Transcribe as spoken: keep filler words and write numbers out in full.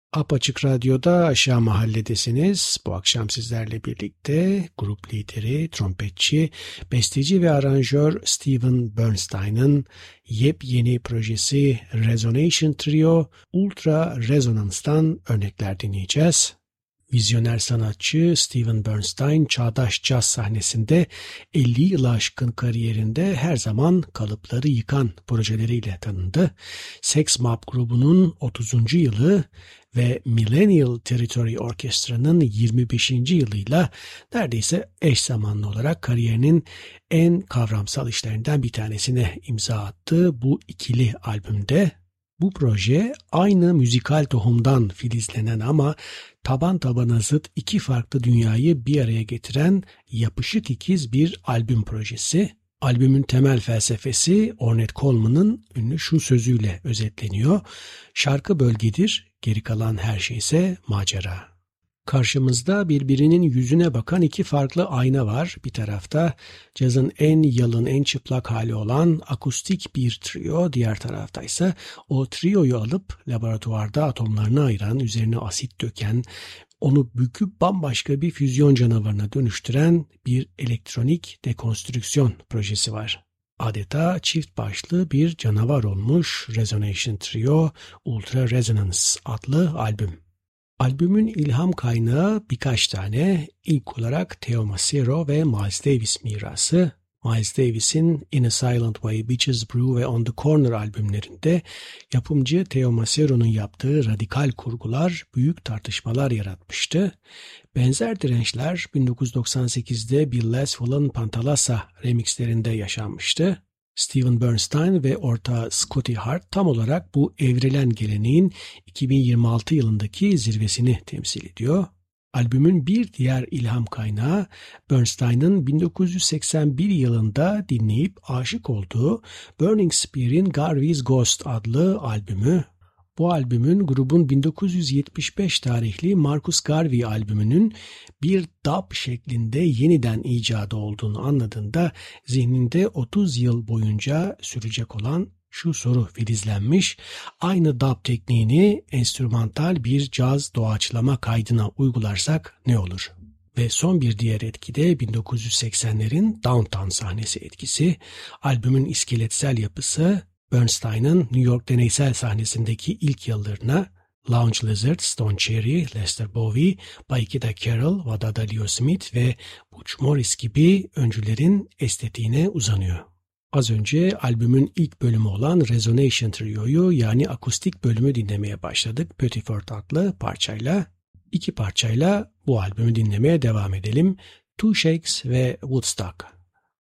Apaçık Radyo'da Aşağı Mahalledesiniz. Bu akşam sizlerle birlikte grup lideri, trompetçi, besteci ve aranjör Steven Bernstein'ın yepyeni projesi Resonation Trio, Ultra Resonance'dan örnekler dinleyeceğiz. Vizyoner sanatçı Steven Bernstein, çağdaş caz sahnesinde elli yılı aşkın kariyerinde her zaman kalıpları yıkan projeleriyle tanındı. Sex Map grubunun otuzuncu yılı ve Millennial Territory Orkestra'nın yirmi beşinci yılıyla neredeyse eş zamanlı olarak kariyerinin en kavramsal işlerinden bir tanesine imza attı. Bu ikili albümde bu proje aynı müzikal tohumdan filizlenen ama taban tabana zıt iki farklı dünyayı bir araya getiren yapışık ikiz bir albüm projesi. Albümün temel felsefesi Ornette Coleman'ın ünlü şu sözüyle özetleniyor: "Şarkı bölgedir, geri kalan her şey ise macera." Karşımızda birbirinin yüzüne bakan iki farklı ayna var. Bir tarafta cazın en yalın, en çıplak hali olan akustik bir trio, diğer tarafta ise o trioyu alıp laboratuvarda atomlarını ayıran, üzerine asit döken, onu büküp bambaşka bir füzyon canavarına dönüştüren bir elektronik dekonstrüksiyon projesi var. Adeta çift başlı bir canavar olmuş Resonation Trio, Ultra Resonance adlı albüm. Albümün ilham kaynağı birkaç tane. İlk olarak Theo Macero ve Miles Davis mirası. Miles Davis'in In a Silent Way, Bitches Brew ve On the Corner albümlerinde yapımcı Theo Macero'nun yaptığı radikal kurgular büyük tartışmalar yaratmıştı. Benzer dirençler bin dokuz yüz doksan sekizde Bill Laswell'ın Pantalasa remixlerinde yaşanmıştı. Steven Bernstein ve ortağı Scotty Hart tam olarak bu evrilen geleneğin iki bin yirmi altı yılındaki zirvesini temsil ediyor. Albümün bir diğer ilham kaynağı Bernstein'ın bin dokuz yüz seksen bir yılında dinleyip aşık olduğu Burning Spear'in Garvey's Ghost adlı albümü. Bu albümün grubun bin dokuz yüz yetmiş beş tarihli Marcus Garvey albümünün bir dub şeklinde yeniden icadı olduğunu anladığında zihninde otuz yıl boyunca sürecek olan şu soru filizlenmiş: aynı dub tekniğini enstrümantal bir caz doğaçlama kaydına uygularsak ne olur? Ve son bir diğer etki de bin dokuz yüz seksenlerin Downtown sahnesi etkisi. Albümün iskeletsel yapısı Bernstein'ın New York deneysel sahnesindeki ilk yıllarına Lounge Lizard, Stone Cherry, Lester Bowie, Baikida Carroll, Wadada Leo Smith ve Butch Morris gibi öncülerin estetiğine uzanıyor. Az önce albümün ilk bölümü olan Resonation Trio'yu, yani akustik bölümü dinlemeye başladık Petit Fort adlı parçayla. İki parçayla bu albümü dinlemeye devam edelim: Two Shakes ve Woodstock.